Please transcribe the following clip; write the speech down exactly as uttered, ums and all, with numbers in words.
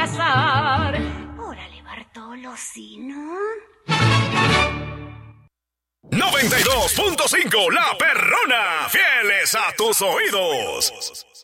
besar. Órale, Bartolo, ¿sí, no? noventa y dos punto cinco La Perrona, fieles a tus oídos.